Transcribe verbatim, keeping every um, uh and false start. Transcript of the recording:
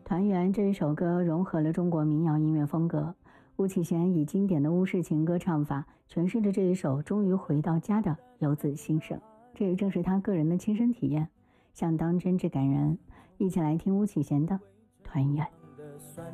团圆这一首歌融合了中国民谣音乐风格，巫启贤以经典的巫式情歌唱法诠释着这一首终于回到家的游子心声，这也正是他个人的亲身体验，相当真挚感人。一起来听巫启贤的《团圆》。